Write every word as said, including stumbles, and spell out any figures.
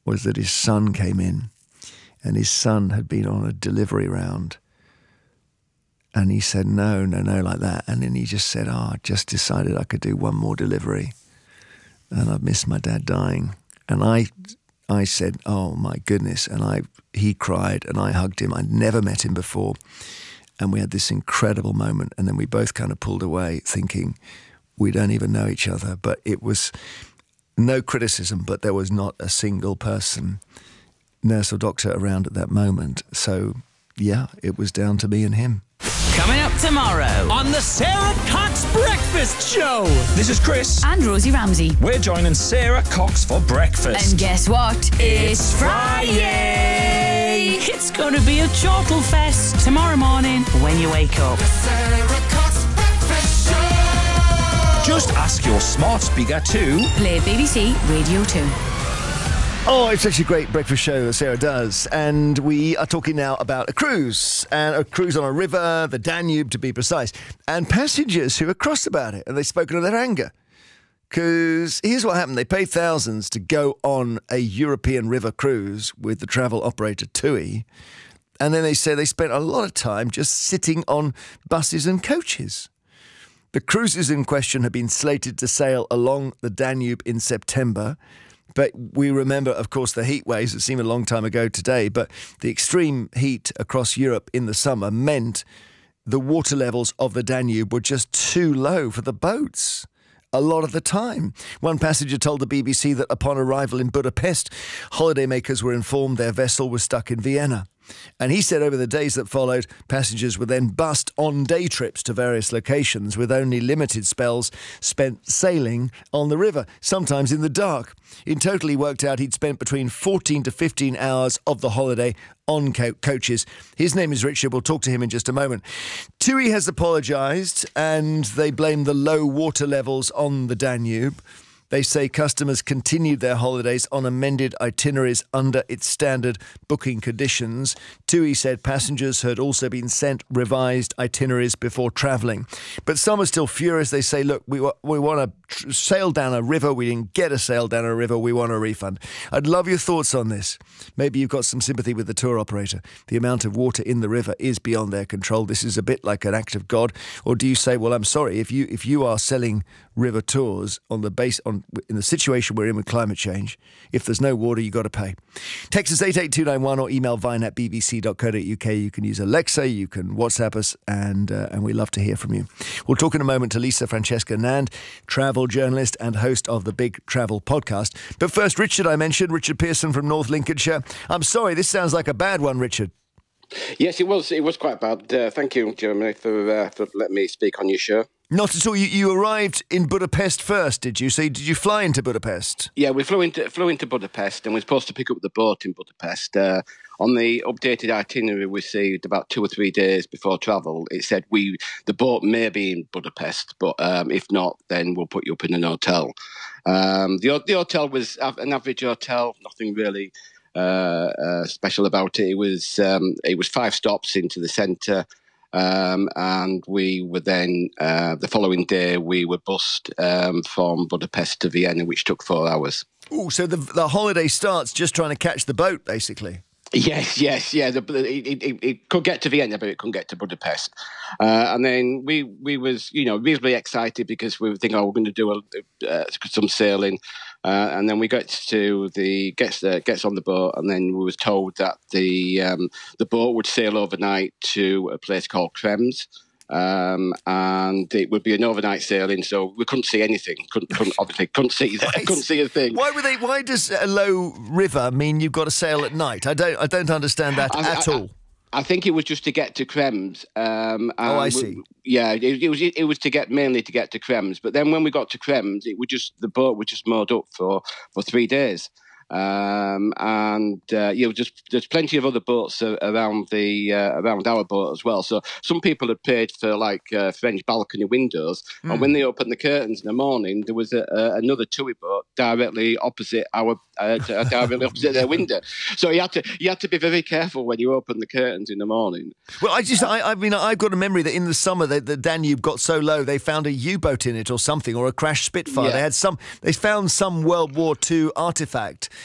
was that his son came in, and his son had been on a delivery round. And he said, no, no, no, like that. And then he just said, oh, I just decided I could do one more delivery. And I've missed my dad dying. And I I said, oh, my goodness. And I he cried, and I hugged him. I'd never met him before. And we had this incredible moment. And then we both kind of pulled away thinking, we don't even know each other. But it was no criticism, but there was not a single person, nurse or doctor, around at that moment. So, yeah, it was down to me and him. Coming up tomorrow on the Sarah Cox Breakfast Show. This is Chris. And Rosie Ramsey. We're joining Sarah Cox for breakfast. And guess what? It's Friday. It's going to be a chortle fest tomorrow morning when you wake up. The Sarah Cox Breakfast Show. Just ask your smart speaker to Play B B C Radio two. Oh, it's such a great breakfast show that Sarah does. And we are talking now about a cruise, and a cruise on a river, the Danube to be precise, and passengers who are cross about it, and they've spoken of their anger. Because here's what happened. They paid thousands to go on a European river cruise with the travel operator TUI, and then they said they spent a lot of time just sitting on buses and coaches. The cruises in question have been slated to sail along the Danube in September. But we remember, of course, the heat waves that seem a long time ago today. But the extreme heat across Europe in the summer meant the water levels of the Danube were just too low for the boats a lot of the time. One passenger told the B B C that upon arrival in Budapest, holidaymakers were informed their vessel was stuck in Vienna. And he said over the days that followed, passengers were then bussed on day trips to various locations with only limited spells spent sailing on the river, sometimes in the dark. In total, he worked out he'd spent between fourteen to fifteen hours of the holiday on co- coaches. His name is Richard. We'll talk to him in just a moment. TUI has apologised, and they blame the low water levels on the Danube. They say customers continued their holidays on amended itineraries under its standard booking conditions. TUI said passengers had also been sent revised itineraries before travelling. But some are still furious. They say, look, we, w- we want to tr- sail down a river. We didn't get a sail down a river. We want a refund. I'd love your thoughts on this. Maybe you've got some sympathy with the tour operator. The amount of water in the river is beyond their control. This is a bit like an act of God. Or do you say, well, I'm sorry, if you if you are selling river tours on the base on in the situation we're in with climate change, if there's no water, you've got to pay. Text us eight eight two nine one or email vine at b b c dot co dot u k. You can use Alexa, you can WhatsApp us, and uh, and we love to hear from you. We'll talk in a moment to Lisa Francesca Nand, travel journalist and host of the Big Travel Podcast. But first, Richard, I mentioned, Richard Pearson from North Lincolnshire. I'm sorry, this sounds like a bad one, Richard. Yes, it was. It was quite bad. Uh, thank you, Jeremy, for uh, for letting me speak on your show. Not at all. You, you arrived in Budapest first, did you? So did you fly into Budapest? Yeah, we flew into flew into Budapest, and we were supposed to pick up the boat in Budapest. Uh, on the updated itinerary we received about two or three days before travel, it said we the boat may be in Budapest, but um, if not, then we'll put you up in an hotel. Um, the the hotel was an average hotel, nothing really uh, uh, special about it. It was um, it was five stops into the centre. Um, and we were then, uh, the following day, we were bussed um, from Budapest to Vienna, which took four hours. Oh, so the the holiday starts just trying to catch the boat, basically. Yes, yes, yeah. The, it, it, it could get to Vienna, but it couldn't get to Budapest. Uh, and then we we was, you know, reasonably excited because we were thinking, oh, we're going to do a, uh, some sailing. Uh, and then we got to the gets uh, gets on the boat, and then we was told that the um, the boat would sail overnight to a place called Krems. Um, and it would be an overnight sailing, so we couldn't see anything. Couldn't, couldn't obviously couldn't see that. Couldn't see a thing. Why were they? Why does a low river mean you've got to sail at night? I don't. I don't understand that I, at I, all. I, I think it was just to get to Krems. Um, oh, I see. We, yeah, it, it was. It was to get mainly to get to Krems. But then when we got to Krems, it was just the boat was just moored up for for three days. Um, and uh, you know, just there's plenty of other boats uh, around the uh, around our boat as well. So some people had paid for like uh, French balcony windows, mm. and when they opened the curtains in the morning, there was a, a, another TUI boat directly opposite our uh, directly opposite their window. So you had to you had to be very careful when you open the curtains in the morning. Well, I just I, I mean I've got a memory that in the summer the, the Danube got so low they found a U-boat in it or something, or a crashed Spitfire. Yeah. They had some they found some World War Two artifact.